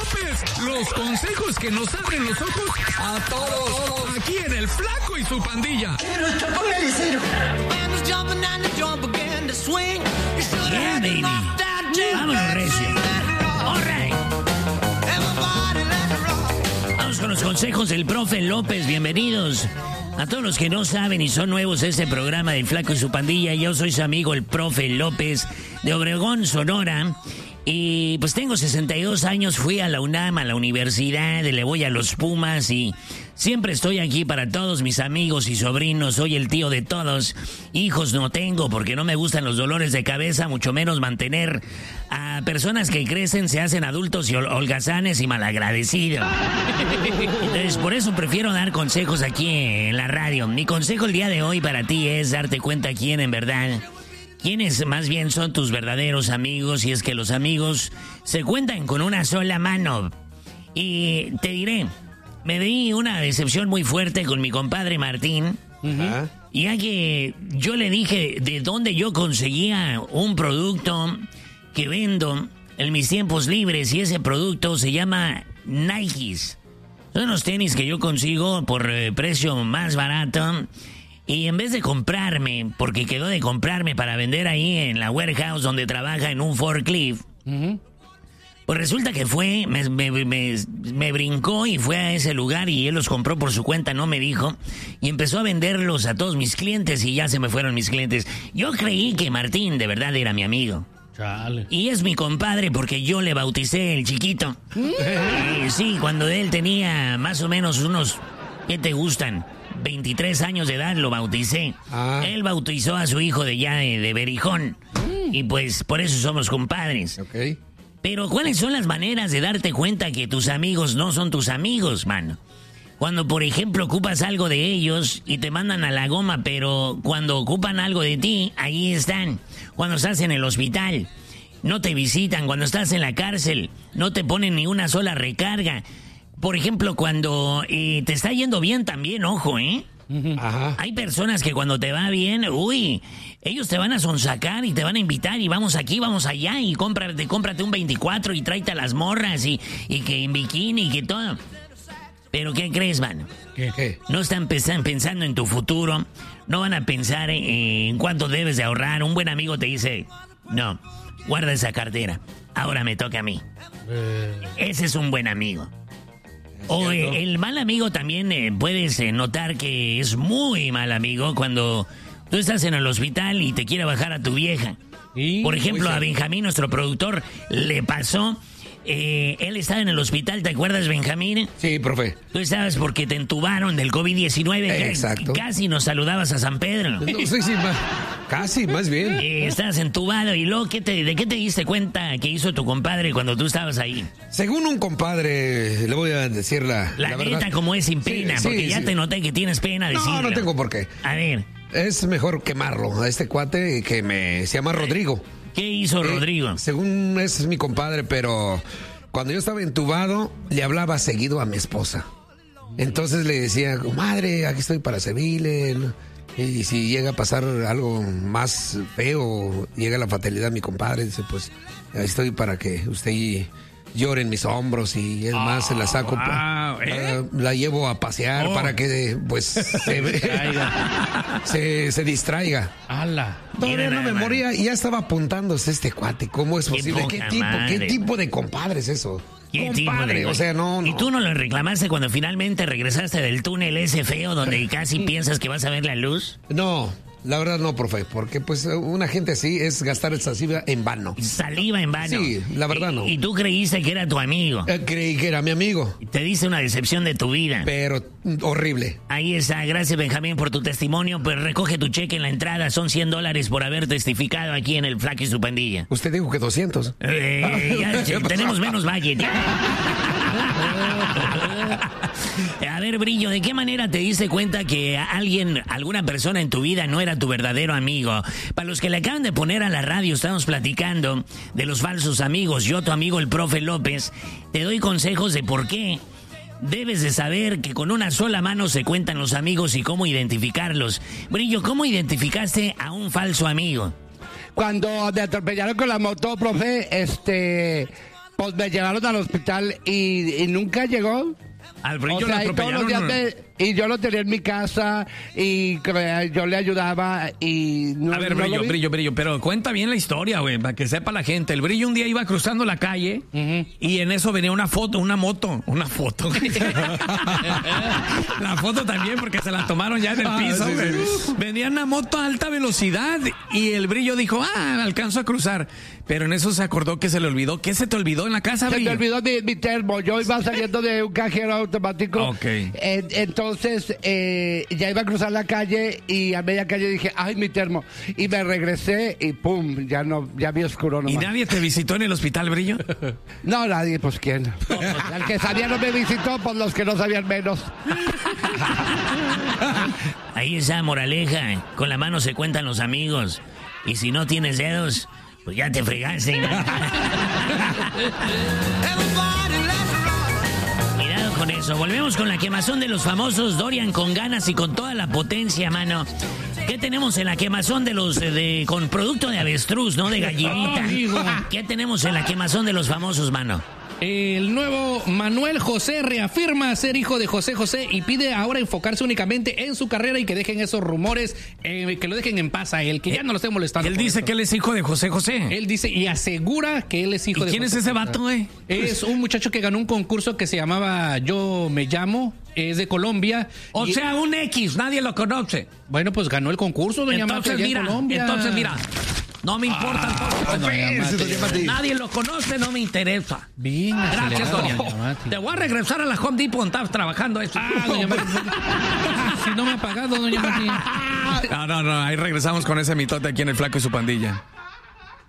López. Los consejos que nos abren los ojos a todos. Aquí en El Flaco y su Pandilla. Póngale cero. Yeah, baby. Vámonos, recio. All right. Vamos con los consejos del profe López. Bienvenidos. A todos los que no saben y son nuevos a este programa del Flaco y su Pandilla, yo soy su amigo el profe López de Obregón, Sonora. Y pues tengo 62 años, fui a la UNAM, a la universidad, le voy a los Pumas y siempre estoy aquí para todos mis amigos y sobrinos, soy el tío de todos. Hijos no tengo porque no me gustan los dolores de cabeza, mucho menos mantener a personas que crecen, se hacen adultos y holgazanes y malagradecidos. Entonces, por eso prefiero dar consejos aquí en la radio. Mi consejo el día de hoy para ti es darte cuenta quién en verdad... ¿Quiénes más bien son tus verdaderos amigos? Y es que los amigos se cuentan con una sola mano. Y te diré, me di una decepción muy fuerte con mi compadre Martín. Uh-huh. Ya que yo le dije de dónde yo conseguía un producto que vendo en mis tiempos libres. Y ese producto se llama Nikes. Son unos tenis que yo consigo por precio más barato. Y en vez de comprarme, porque quedó de comprarme para vender ahí en la warehouse donde trabaja en un forklift, uh-huh. Pues resulta que fue, me brincó y fue a ese lugar y él los compró por su cuenta, no me dijo, y empezó a venderlos a todos mis clientes y ya se me fueron mis clientes. Yo creí que Martín de verdad era mi amigo. Chale. Y es mi compadre porque yo le bauticé el chiquito. Sí, cuando él tenía más o menos unos, ¿qué te gustan? 23 años de edad lo bauticé. Él bautizó a su hijo de Berijón. Y pues por eso somos compadres. Okay. Pero ¿cuáles son las maneras de darte cuenta que tus amigos no son tus amigos, mano? Cuando, por ejemplo, ocupas algo de ellos y te mandan a la goma, pero cuando ocupan algo de ti, ahí están. Cuando estás en el hospital, no te visitan. Cuando estás en la cárcel, no te ponen ni una sola recarga. Por ejemplo, cuando te está yendo bien también, ojo, ¿eh? Ajá. Hay personas que cuando te va bien, ellos te van a sonsacar y te van a invitar y vamos aquí, vamos allá y cómprate un 24 y tráete a las morras y que en bikini y que todo. Pero ¿qué crees, mano? ¿Qué? No están pensando en tu futuro, no van a pensar en cuánto debes de ahorrar. Un buen amigo te dice, no, guarda esa cartera, ahora me toca a mí. Ese es un buen amigo. O el mal amigo también puedes notar que es muy mal amigo cuando tú estás en el hospital y te quiere bajar a tu vieja. Por ejemplo, a Benjamín, nuestro productor, le pasó. Él estaba en el hospital, ¿te acuerdas, Benjamín? Sí, profe. Tú estabas porque te entubaron del COVID-19. Exacto. Casi nos saludabas a San Pedro. No, sí, casi, más bien. Estabas entubado y luego, ¿de qué te diste cuenta que hizo tu compadre cuando tú estabas ahí? Según un compadre, le voy a decir la neta, verdad. Como es sin pena, porque ya te noté que tienes pena decirlo. No tengo por qué. A ver. Es mejor quemarlo a este cuate que se llama Rodrigo. ¿Qué hizo Rodrigo? Según es mi compadre, pero cuando yo estaba entubado, le hablaba seguido a mi esposa. Entonces le decía, madre, aquí estoy para servirle. Y si llega a pasar algo más feo, llega la fatalidad, mi compadre dice, pues ahí estoy para que usted llore en mis hombros y es más, se la saco, la llevo a pasear para que pues se distraiga. ¡Hala! Todavía no me moría y ya estaba apuntándose este cuate. ¿Cómo es posible? ¿Qué tipo de compadre es eso? ¿Qué compadre? O sea, no. ¿Y tú no lo reclamaste cuando finalmente regresaste del túnel ese feo donde casi piensas que vas a ver la luz? No. La verdad no, profe, porque pues una gente así es gastar el saliva en vano. ¿Saliva en vano? Sí, la verdad no. ¿Y tú creíste que era tu amigo? Creí que era mi amigo. Te dice una decepción de tu vida. Pero horrible. Ahí está, gracias Benjamín por tu testimonio, pues recoge tu cheque en la entrada, son $100 por haber testificado aquí en el Flaco y su Pandilla. Usted dijo que 200. Tenemos menos budget. A ver, Brillo, ¿de qué manera te diste cuenta que alguna persona en tu vida no era tu verdadero amigo? Para los que le acaban de poner a la radio, estamos platicando de los falsos amigos. Yo, tu amigo el profe López, te doy consejos de por qué debes de saber que con una sola mano se cuentan los amigos y cómo identificarlos. Brillo, ¿cómo identificaste a un falso amigo? Cuando me atropellaron con la moto, profe, Pues me llevaron al hospital y nunca llegó. Al Brillo O sea, lo y todos los atropellaron. días y yo lo tenía en mi casa y yo le ayudaba y no, A ver, no lo vi. Brillo, pero cuenta bien la historia, güey, para que sepa la gente. El Brillo un día iba cruzando la calle y en eso venía una foto. La foto también, porque se la tomaron ya en el piso, güey. Venía una moto a alta velocidad y el Brillo dijo, alcanzo a cruzar. Pero en eso se acordó que se le olvidó. ¿Qué se te olvidó en la casa, Se Brillo? me olvidó mi termo. Yo iba saliendo de un cajero automático. Ok. Entonces, ya iba a cruzar la calle y a media calle dije, ay, mi termo. Y me regresé y pum, ya vi oscuro nomás. ¿Y nadie te visitó en el hospital, Brillo? No, nadie, pues quién. El que sabía no me visitó, pues los que no sabían menos. Ahí esa moraleja, con la mano se cuentan los amigos. Y si no tienes dedos, pues ya te fregaste. Cuidado con eso. Volvemos con la quemazón de los famosos. Dorian con ganas y con toda la potencia, mano. ¿Qué tenemos en la quemazón de los con producto de avestruz, no de gallinita? ¿Qué tenemos en la quemazón de los famosos, mano? El nuevo Manuel José reafirma ser hijo de José José y pide ahora enfocarse únicamente en su carrera y que dejen esos rumores, que lo dejen en paz a él, que ya no lo estén molestando. Él dice que él es hijo de José José. Él dice y asegura que él es hijo ¿Y de quién José es ese José. vato, güey? Es un muchacho que ganó un concurso que se llamaba Yo Me Llamo, es de Colombia. O sea, un X, nadie lo conoce. Bueno, pues ganó el concurso, doña Mati, allá en Colombia. Entonces mira, no me importa nadie lo conoce, no me interesa. Bien, Gracias, acelerado, Dorian. doña Mati. Te voy a regresar a la Home Depot donde estabas trabajando eso. Doña Mati, si no me ha pagado, doña Mati. No, ahí regresamos con ese mitote aquí en El Flaco y su Pandilla.